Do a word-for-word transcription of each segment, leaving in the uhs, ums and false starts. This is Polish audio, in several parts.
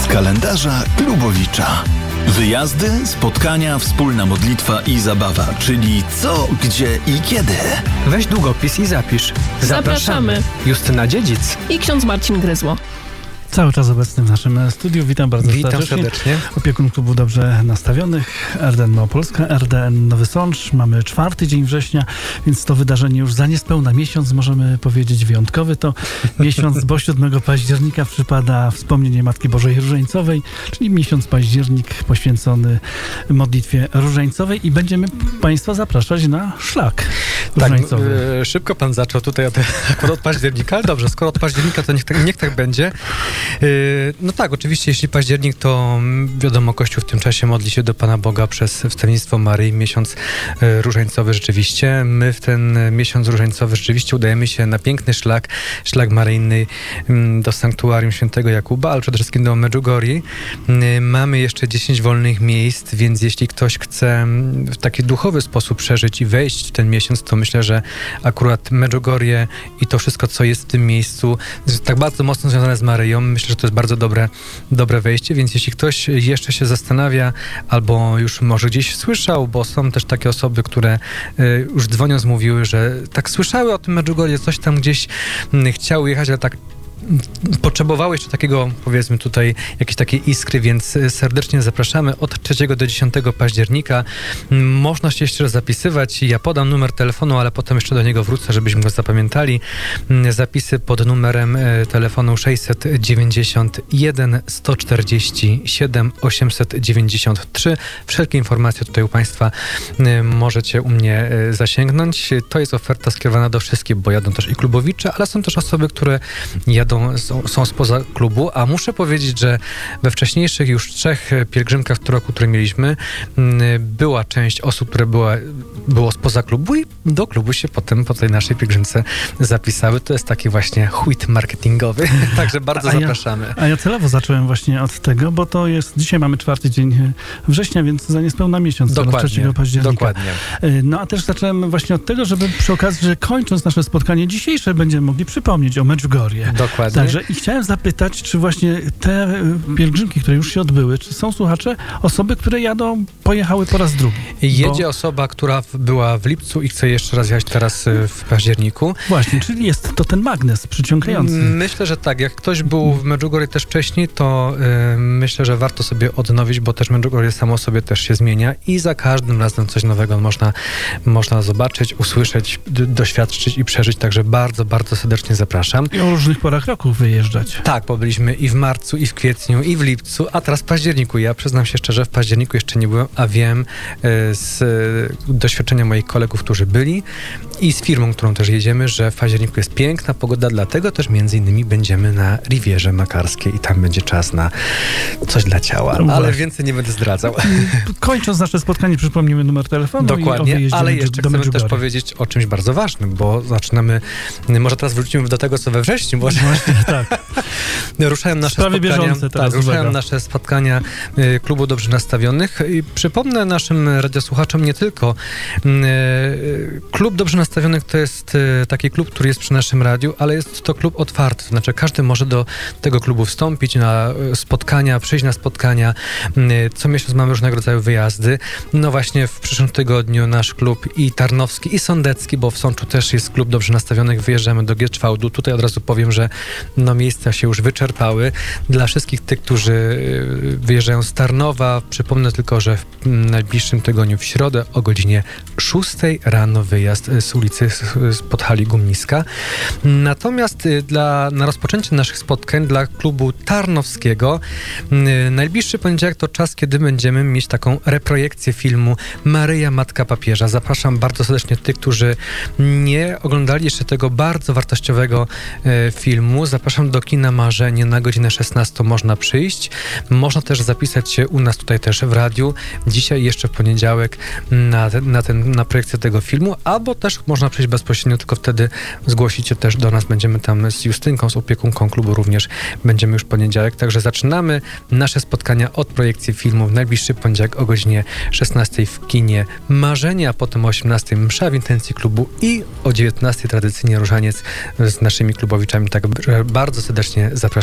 z kalendarza Klubowicza. Wyjazdy, spotkania, wspólna modlitwa i zabawa, czyli co, gdzie i kiedy. Weź długopis i zapisz. Zapraszamy. Justyna Dziedzic I ksiądz Marcin Gryzło. Cały czas obecny w naszym studiu. Witam bardzo Witam serdecznie. serdecznie. Opiekun Klubu Dobrze Nastawionych, R D N Małopolska, R D N Nowy Sącz. Mamy czwarty dzień września, więc to wydarzenie już za niespełna miesiąc, możemy powiedzieć wyjątkowy. To miesiąc, bo siódmego października przypada wspomnienie Matki Bożej Różańcowej, czyli miesiąc październik poświęcony modlitwie różańcowej i będziemy Państwa zapraszać na szlak różańcowy. Tak, e, szybko Pan zaczął tutaj od, akurat od października, ale dobrze, skoro od października, to niech, niech tak będzie. No tak, oczywiście, jeśli październik, to wiadomo, Kościół w tym czasie modli się do Pana Boga przez wstawiennictwo Maryi, miesiąc różańcowy rzeczywiście. My w ten miesiąc różańcowy rzeczywiście udajemy się na piękny szlak, szlak maryjny do sanktuarium świętego Jakuba, ale przede wszystkim do Medjugorji. Mamy jeszcze dziesięć wolnych miejsc, więc jeśli ktoś chce w taki duchowy sposób przeżyć i wejść w ten miesiąc, to myślę, że akurat Medjugorje i to wszystko, co jest w tym miejscu, jest tak bardzo mocno związane z Maryją. Myślę, że to jest bardzo dobre, dobre wejście, więc jeśli ktoś jeszcze się zastanawia albo już może gdzieś słyszał, bo są też takie osoby, które y, już dzwoniąc mówiły, że tak słyszały o tym Medjugorje, coś tam gdzieś y, chciały jechać, ale tak potrzebowały jeszcze takiego, powiedzmy tutaj, jakiejś takiej iskry, więc serdecznie zapraszamy od trzeciego do dziesiątego października. Można się jeszcze zapisywać. Ja podam numer telefonu, ale potem jeszcze do niego wrócę, żebyśmy go zapamiętali. Zapisy pod numerem telefonu sześćset dziewięćdziesiąt jeden sto czterdzieści siedem osiemset dziewięćdziesiąt trzy. Wszelkie informacje tutaj u Państwa możecie u mnie zasięgnąć. To jest oferta skierowana do wszystkich, bo jadą też i klubowicze, ale są też osoby, które jadą Są, są spoza klubu, a muszę powiedzieć, że we wcześniejszych już trzech pielgrzymkach w tym roku, które mieliśmy, była część osób, które była, było spoza klubu i do klubu się potem po tej naszej pielgrzymce zapisały. To jest taki właśnie chwyt marketingowy, także bardzo a zapraszamy. Ja, a ja celowo zacząłem właśnie od tego, bo to jest, dzisiaj mamy czwarty dzień września, więc za niespełna miesiąc, dokładnie, trzeciego października. Dokładnie. No a też zacząłem właśnie od tego, żeby przy okazji, że kończąc nasze spotkanie dzisiejsze, będziemy mogli przypomnieć o Medjugorje. Dokładnie. Także i chciałem zapytać, czy właśnie te pielgrzymki, które już się odbyły, czy są słuchacze, osoby, które jadą, pojechały po raz drugi? Jedzie Bo... osoba, która była w lipcu i chce jeszcze raz jechać teraz w październiku. Właśnie, czyli jest to ten magnes przyciągający. Myślę, że tak. Jak ktoś był w Medjugorje też wcześniej, to yy, myślę, że warto sobie odnowić, bo też Medjugorje samo sobie też się zmienia i za każdym razem coś nowego można, można zobaczyć, usłyszeć, d- doświadczyć i przeżyć. Także bardzo, bardzo serdecznie zapraszam. I o różnych porach roku wyjeżdżać. Tak, bo byliśmy i w marcu, i w kwietniu, i w lipcu, a teraz w październiku. Ja przyznam się szczerze, w październiku jeszcze nie byłem, a wiem y, z y, doświadczenia moich kolegów, którzy byli i z firmą, którą też jedziemy, że w październiku jest piękna pogoda, dlatego też między innymi będziemy na Rivierze Makarskiej i tam będzie czas na coś dla ciała, No ale właśnie. więcej nie będę zdradzał. Kończąc nasze spotkanie, przypomnimy numer telefonu. Dokładnie, i o ale Medjug- jeszcze do chcemy Medjugorji. też powiedzieć o czymś bardzo ważnym, bo zaczynamy, może teraz wrócimy do tego, co we wrześniu, bo Właśnie, tak. ruszają nasze Sprawy spotkania, bieżące teraz, tak, ruszają uwaga. nasze spotkania y, Klubu Dobrze Nastawionych i przypomnę naszym radiosłuchaczom nie tylko. Y, Klub Dobrze Nastawionych to jest y, taki klub, który jest przy naszym radiu, ale jest to klub otwarty, to znaczy każdy może do tego klubu wstąpić na y, spotkania, przyjść na spotkania. Y, co miesiąc mamy różnego rodzaju wyjazdy. No właśnie w przyszłym tygodniu nasz klub i tarnowski, i sądecki, bo w Sączu też jest Klub Dobrze Nastawionych, wyjeżdżamy do Gieczwałdu. Tutaj od razu powiem, że no miejsca się już wyczerpały. Dla wszystkich tych, którzy wyjeżdżają z Tarnowa, przypomnę tylko, że w najbliższym tygodniu w środę o godzinie szóstej rano wyjazd z ulicy spod hali Gumniska. Natomiast dla, na rozpoczęcie naszych spotkań dla klubu tarnowskiego najbliższy poniedziałek to czas, kiedy będziemy mieć taką reprojekcję filmu Maryja, Matka Papieża. Zapraszam bardzo serdecznie tych, którzy nie oglądali jeszcze tego bardzo wartościowego e, filmu. Zapraszam do kina Marzenie na godzinę szesnastą można przyjść. Można też zapisać się u nas tutaj też w radiu. Dzisiaj jeszcze w poniedziałek na, te, na, ten, na projekcję tego filmu, albo też można przyjść bezpośrednio, tylko wtedy zgłosicie też do nas. Będziemy tam z Justynką, z opiekunką klubu również. Będziemy już w poniedziałek. Także zaczynamy nasze spotkania od projekcji filmu w najbliższy poniedziałek o godzinie szesnastej w kinie Marzenie, a potem o osiemnastej msza w intencji klubu i o dziewiętnastej tradycyjnie różaniec z naszymi klubowiczami. Tak bardzo serdecznie zapraszam.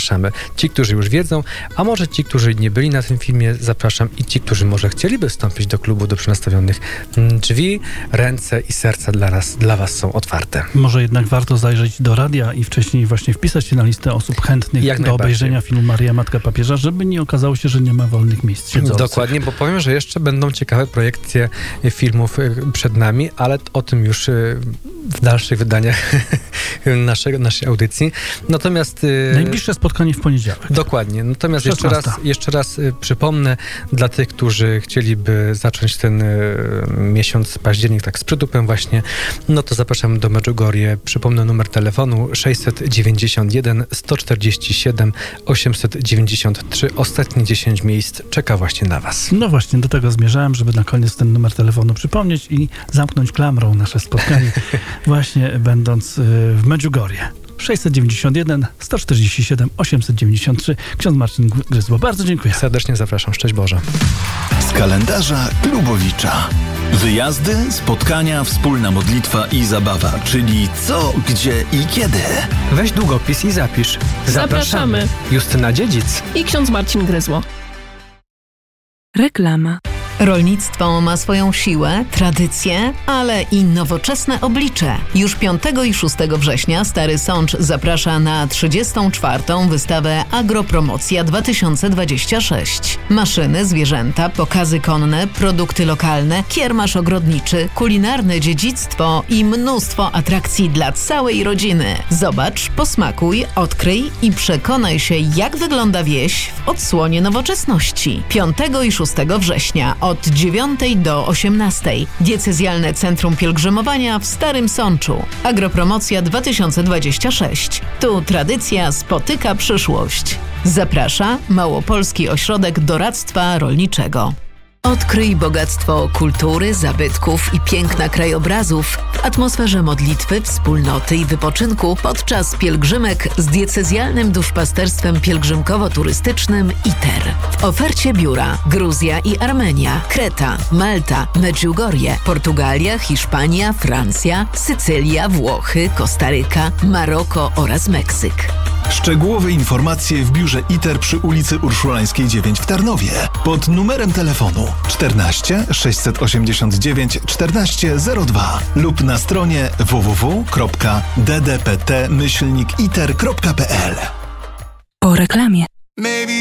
zapraszamy. Ci, którzy już wiedzą, a może ci, którzy nie byli na tym filmie, zapraszam i ci, którzy może chcieliby wstąpić do klubu do przynastawionych, drzwi, ręce i serca dla nas, dla was są otwarte. Może jednak warto zajrzeć do radia i wcześniej właśnie wpisać się na listę osób chętnych Jak do obejrzenia filmu Maryja, Matka Papieża, żeby nie okazało się, że nie ma wolnych miejsc siedzących. Dokładnie, bo powiem, że jeszcze będą ciekawe projekcje filmów przed nami, ale o tym już w dalszych wydaniach naszego, naszej audycji. Natomiast... Najbliższe spotkanie w poniedziałek. Dokładnie. Natomiast jeszcze raz, jeszcze raz przypomnę dla tych, którzy chcieliby zacząć ten miesiąc październik tak z przytupem właśnie, no to zapraszam do Medjugorje. Przypomnę numer telefonu sześćset dziewięćdziesiąt jeden sto czterdzieści siedem osiemset dziewięćdziesiąt trzy. Ostatnie dziesięć miejsc czeka właśnie na was. No właśnie, do tego zmierzałem, żeby na koniec ten numer telefonu przypomnieć i zamknąć klamrą nasze spotkanie, właśnie będąc w Medjugorje. sześćset dziewięćdziesiąt jeden sto czterdzieści siedem osiemset dziewięćdziesiąt trzy. Ksiądz Marcin Gryzło. Bardzo dziękuję. Serdecznie zapraszam. Szczęść Boże. Z kalendarza Lubowicza. Wyjazdy, spotkania, wspólna modlitwa i zabawa, czyli co, gdzie i kiedy. Weź długopis i zapisz. Zapraszamy. Justyna Dziedzic I ksiądz Marcin Gryzło. Reklama. Rolnictwo ma swoją siłę, tradycję, ale i nowoczesne oblicze. Już piątego i szóstego września Stary Sącz zaprasza na trzydziestą czwartą wystawę Agropromocja dwa tysiące dwadzieścia sześć. Maszyny, zwierzęta, pokazy konne, produkty lokalne, kiermasz ogrodniczy, kulinarne dziedzictwo i mnóstwo atrakcji dla całej rodziny. Zobacz, posmakuj, odkryj i przekonaj się, jak wygląda wieś w odsłonie nowoczesności. piątego i szóstego września od dziewiątej do osiemnastej. Diecezjalne Centrum Pielgrzymowania w Starym Sączu. Agropromocja dwa tysiące dwadzieścia sześć. Tu tradycja spotyka przyszłość. Zaprasza Małopolski Ośrodek Doradztwa Rolniczego. Odkryj bogactwo kultury, zabytków i piękna krajobrazów w atmosferze modlitwy, wspólnoty i wypoczynku podczas pielgrzymek z diecezjalnym duszpasterstwem pielgrzymkowo-turystycznym I T E R. W ofercie biura Gruzja i Armenia, Kreta, Malta, Medjugorje, Portugalia, Hiszpania, Francja, Sycylia, Włochy, Kostaryka, Maroko oraz Meksyk. Szczegółowe informacje w biurze I T E R przy ulicy Urszulańskiej dziewięć w Tarnowie pod numerem telefonu czternaście sześćset osiemdziesiąt dziewięć czternaście zero dwa lub na stronie w w w kropka d d p t myślnik iter kropka p l. Po reklamie.